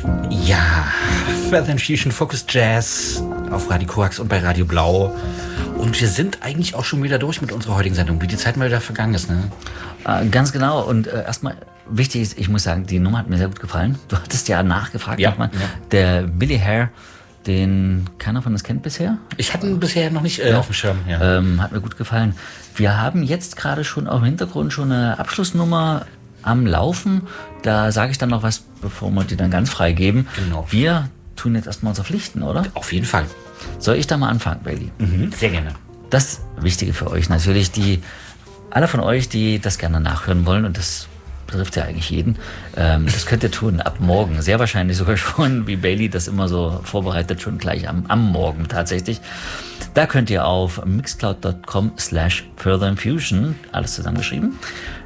Ja, Further Infusion, Focus Jazz auf Radio Korax und bei Radio Blau. Und wir sind eigentlich auch schon wieder durch mit unserer heutigen Sendung, wie die Zeit mal wieder vergangen ist, ne? Ganz genau. Und erstmal wichtig ist, ich muss sagen, die Nummer hat mir sehr gut gefallen. Du hattest ja nachgefragt, nochmal. Ja. Der Billy Hare, den keiner von uns kennt bisher. Ich hatte ihn bisher noch nicht auf dem Schirm. Ja. Hat mir gut gefallen. Wir haben jetzt gerade schon auf dem Hintergrund schon eine Abschlussnummer am Laufen. Da sage ich dann noch was, bevor wir die dann ganz frei geben. Genau. Wir tun jetzt erstmal unsere Pflichten, oder? Auf jeden Fall. Soll ich da mal anfangen, Bailey? Sehr gerne. Das Wichtige für euch natürlich, alle von euch, die das gerne nachhören wollen, und das betrifft ja eigentlich jeden, das könnt ihr tun ab morgen. Sehr wahrscheinlich sogar schon, wie Bailey das immer so vorbereitet, schon gleich am Morgen tatsächlich. Da könnt ihr auf mixcloud.com/furtherinfusion, alles zusammengeschrieben,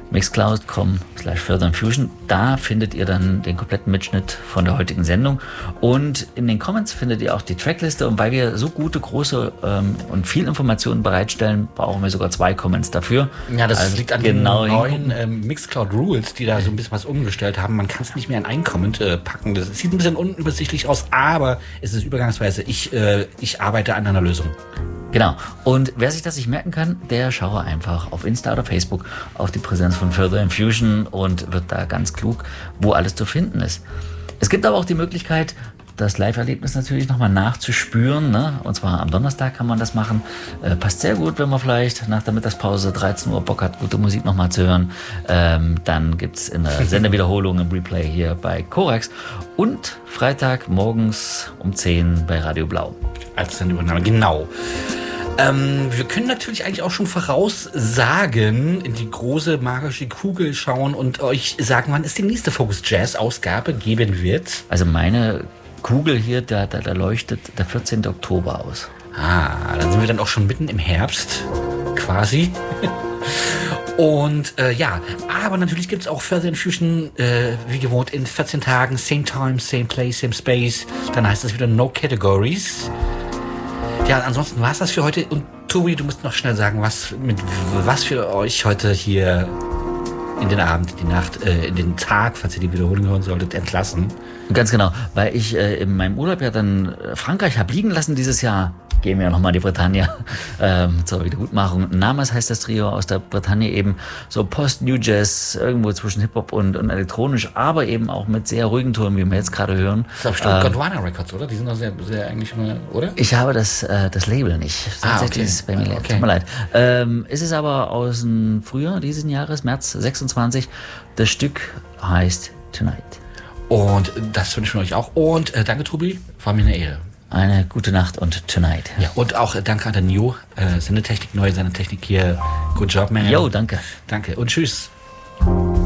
mixcloud.com/furtherinfusion. Da findet ihr dann den kompletten Mitschnitt von der heutigen Sendung. Und in den Comments findet ihr auch die Trackliste. Und weil wir so gute, große und viel Informationen bereitstellen, brauchen wir sogar 2 Comments dafür. Ja, das liegt an den neuen Mixcloud Rules, die da so ein bisschen was umgestellt haben. Man kann es nicht mehr in einen Comment packen. Das sieht ein bisschen unübersichtlich aus, aber es ist übergangsweise. Ich arbeite an einer Lösung. Genau. Und wer sich das nicht merken kann, der schaue einfach auf Insta oder Facebook auf die Präsenz von Further Infusion und wird da ganz klug, wo alles zu finden ist. Es gibt aber auch die Möglichkeit, das Live-Erlebnis natürlich nochmal nachzuspüren, ne? Und zwar am Donnerstag kann man das machen. Passt sehr gut, wenn man vielleicht nach der Mittagspause 13 Uhr Bock hat, gute Musik nochmal zu hören. Dann gibt es in der Sendewiederholung im Replay hier bei Korax und Freitag morgens um 10 bei Radio Blau. Als Sendeübernahme, genau. Wir können natürlich eigentlich auch schon voraussagen, in die große magische Kugel schauen und euch sagen, wann es die nächste Focus Jazz Ausgabe geben wird. Also meine Kugel hier, da leuchtet der 14. Oktober aus. Dann sind wir dann auch schon mitten im Herbst, quasi. Und aber natürlich gibt es auch Further Infusion, wie gewohnt, in 14 Tagen, same time, same place, same space. Dann heißt es wieder No Categories. Ja, ansonsten war es das für heute. Und Tobi, du musst noch schnell sagen, was für euch heute hier in den Abend, in die Nacht, in den Tag, falls ihr die Wiederholung hören solltet, entlassen. Ganz genau, weil ich in meinem Urlaub ja dann Frankreich habe liegen lassen dieses Jahr. Gehen wir ja nochmal in die Bretagne zur Wiedergutmachung. Namas heißt das Trio aus der Bretagne, eben so Post-New Jazz, irgendwo zwischen Hip-Hop und elektronisch, aber eben auch mit sehr ruhigen Tonen, wie wir jetzt gerade hören. Das ist auch bestimmt Gondwana Records, oder? Die sind doch sehr, sehr eigentlich immer, oder? Ich habe das Label nicht. Tatsächlich ist es bei mir leer. Tut mir leid. Es ist aber aus dem Frühjahr dieses Jahres, März 26. Das Stück heißt Tonight. Und das wünschen wir euch auch. Und danke, Tobi, war mir eine Ehre. Eine gute Nacht und Tonight. Ja, und auch danke an den New Sendetechnik, neue Sendetechnik hier. Good job, man. Jo, danke. Danke und tschüss.